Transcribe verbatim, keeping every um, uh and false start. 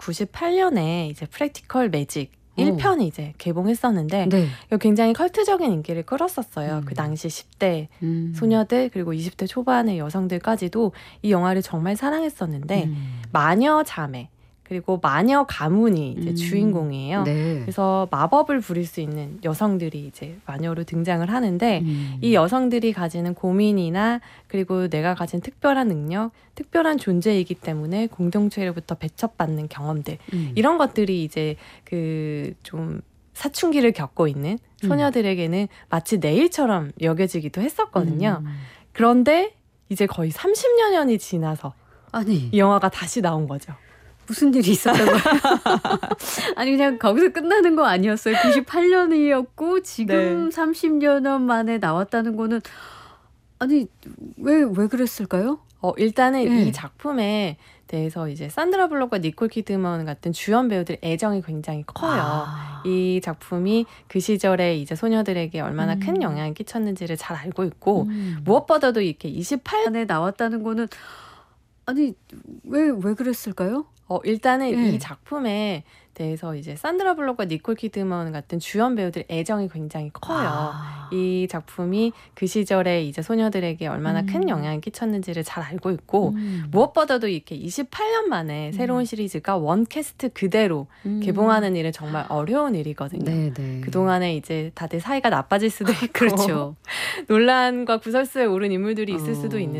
천구백구십팔 년에 이제 프랙티컬 매직 오. 일 편이 이제 개봉했었는데 네. 이거 굉장히 컬트적인 인기를 끌었었어요. 음. 그 당시 십 대 음. 소녀들 그리고 이십 대 초반의 여성들까지도 이 영화를 정말 사랑했었는데 음. 마녀 자매 그리고 마녀 가문이 이제 음. 주인공이에요. 네. 그래서 마법을 부릴 수 있는 여성들이 이제 마녀로 등장을 하는데 음. 이 여성들이 가지는 고민이나 그리고 내가 가진 특별한 능력, 특별한 존재이기 때문에 공동체로부터 배척받는 경험들 음. 이런 것들이 이제 그 좀 사춘기를 겪고 있는 소녀들에게는 마치 내일처럼 여겨지기도 했었거든요. 음. 그런데 이제 거의 삼십 년이 지나서 아니 이 영화가 다시 나온 거죠. 무슨 일이 있었던 거예요? 아니 그냥 거기서 끝나는 거 아니었어요? 구십팔 년이었고 지금 네. 삼십 년 만에 나왔다는 거는 아니 왜, 왜 그랬을까요? 어, 일단은 네. 이 작품에 대해서 이제 산드라 블록과 니콜 키드먼 같은 주연 배우들 애정이 굉장히 커요. 아. 이 작품이 그 시절에 이제 소녀들에게 얼마나 음. 큰 영향을 끼쳤는지를 잘 알고 있고 음. 무엇보다도 이렇게 이십팔 년에 나왔다는 거는 아니 왜, 왜 그랬을까요? 어, 일단은 네. 이 작품에 대해서 이제 산드라 블록과 니콜 키드먼 같은 주연 배우들 애정이 굉장히 커요. 아. 이 작품이 그 시절에 이제 소녀들에게 얼마나 음. 큰 영향을 끼쳤는지를 잘 알고 있고 음. 무엇보다도 이렇게 이십팔 년 만에 새로운 시리즈가 원 캐스트 그대로 음. 개봉하는 일은 정말 어려운 일이거든요. 네네. 그동안에 이제 다들 사이가 나빠질 수도 있고 그렇죠. 논란과 구설수에 오른 인물들이 있을 어. 수도 있는